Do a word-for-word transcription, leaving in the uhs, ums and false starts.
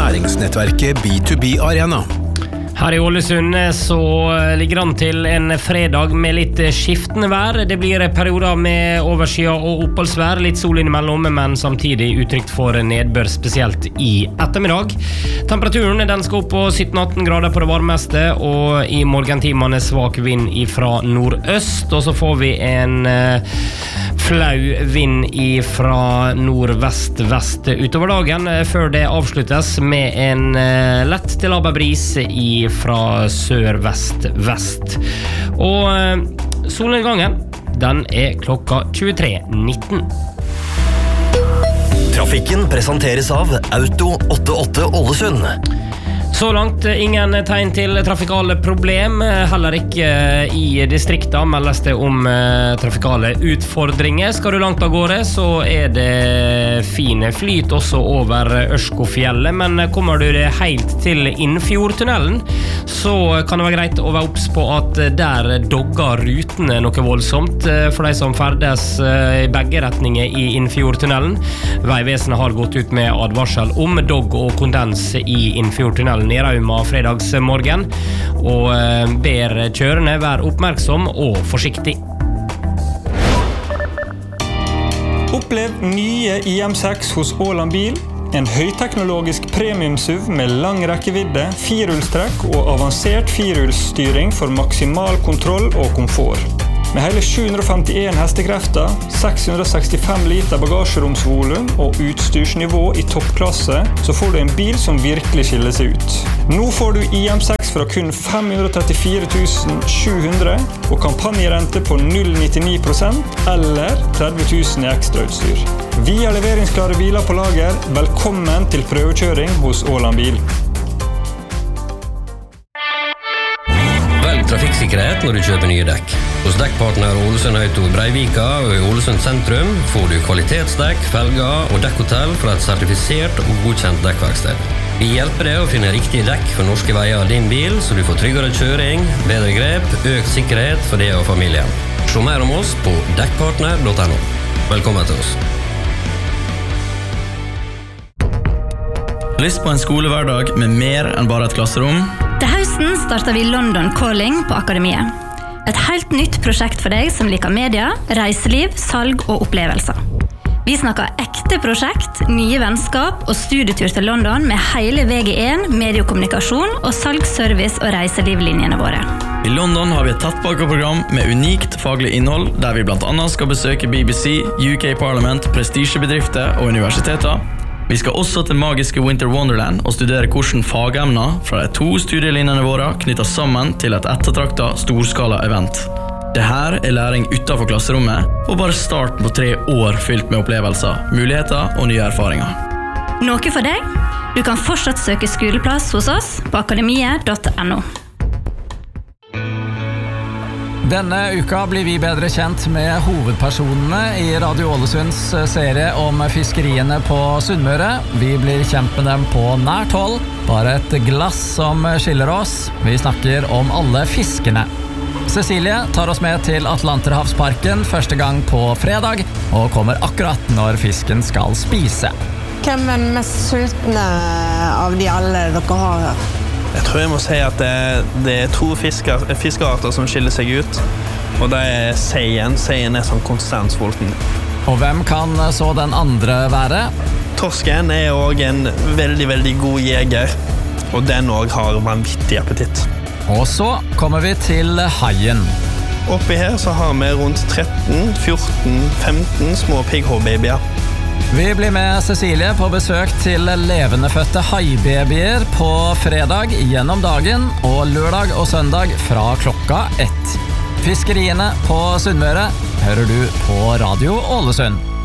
næringsnettverket B to B Arena. Her i Ålesund så ligger an til en fredag med litt skiftende vær. Det blir perioder med overskya og oppholdsvær, litt sol innimellom, men samtidig utrygt for nedbør, spesielt i ettermiddag. Temperaturen den skal opp på sytten atten grader på det varmeste, og i morgentimene svak vind fra nordøst, og så får vi en eh, flau vind fra nordvest-vest utover dagen, før det avsluttes med en eh, lett til laber bris i fra sør-vest-vest. Og eh, solnedgangen, den er klokka tjuetre nitten. Trafikken presenteres av Auto åttiåtte Ålesund. Så langt ingen tegn til trafikale problem, heller ikke i distrikta meldes det om trafikale utfordringer. Skal du langt av gårde, så er det fine flyt også over Ørskofjellet, men kommer du helt til Innfjordtunnelen, så kan det være greit å være obs på at der dogger rutene noe voldsomt for de som ferdes i begge retninger i Innfjordtunnelen. Veivesenet har gått ut med advarsel om dogg og kondens i Innfjordtunnelen i Rauma fredagsmorgen, og ber kjørende være oppmerksom og forsiktig. Opplev nye I M seks hos Åland Bil. En høyteknologisk premium-SUV med lang rekkevidde, firehjulstrekk og avansert firehjulsstyring for maksimal kontroll og komfort. Med hele sju hundre og femtien hestekrefter, seks hundre og sekstifem liter bagasjeromsvolum og utstyrsnivå i toppklasse, så får du en bil som virkelig skiller seg ut. Nå får du I M seks fra kun fem hundre og trettifire tusen sju hundre og kampanjerente på null komma nittini prosent eller tretti tusen i ekstrautstyr. Vi har leveringsklare biler på lager. Velkommen til prøvekjøring hos Åland Bil. Velg trafikksikkerhet når du kjøper nye dekk. Hos dekkpartner Ålesund Auto Breivika og i Ålesund sentrum får du kvalitetsdekk, felger og dekkhotell fra et sertifisert og godkjent dekkverksted. Vi hjelper deg å finne riktige dekk for norske veier av din bil, så du får tryggere kjøring, bedre grep, økt sikkerhet for deg og familien. Se mer om oss på dekkpartner punktum no. Velkommen til oss. Lyst på en skolehverdag med mer enn bare et klasserom? Til høsten starter vi London Calling på Akademiet. Et helt nytt prosjekt for deg som liker media, reiseliv, salg og opplevelser. Vi snakker ekte prosjekt, nye vennskap og studietur til London med hele V G én, mediekommunikasjon og salgsservice og reiselivlinjene våre. I London har vi et tettpakkeprogram med unikt faglig innhold, der vi blant annet skal besøke B B C, U K Parliament, prestisjebedrifter og universiteter. Vi skal også til magiske Winter Wonderland og studere hvordan fagemner fra de to studielinjene våre knytter sammen til et ettertraktet storskala-event. Dette er læring utenfor klasserommet, og bare starten på tre år fylt med opplevelser, muligheter og nye erfaringer. Noe for deg? Du kan fortsatt søke skoleplass hos oss på akademiet punktum no. Denne uka blir vi bedre kjent med hovedpersonene i Radio Ålesunds serie om fiskeriene på Sunnmøre. Vi blir kjent med dem på nært hold. Bare et glass som skiller oss. Vi snakker om alle fiskene. Cecilie tar oss med til Atlanterhavsparken første gang på fredag, og kommer akkurat når fisken skal spise. Hvem er den mest sultne av de alle dere har her? Jeg tror jeg må si at det, det er to fisker, fiskearter som skiller seg ut, og det er seien. Seien er sånn konstant sulten. Og hvem kan så den andre være? Torsken er også en veldig, veldig god jeger, og den også har vanvittig appetitt. Og så kommer vi til haien. Oppi her så har vi rundt tretten, fjorten, femten små pigghå-babyer. Vi blir med Cecilie på besøk til levendefødte haibabyer på fredag gjennom dagen og lørdag og søndag fra klokka ett. Fiskeriene på Sunnmøre hører du på Radio Ålesund.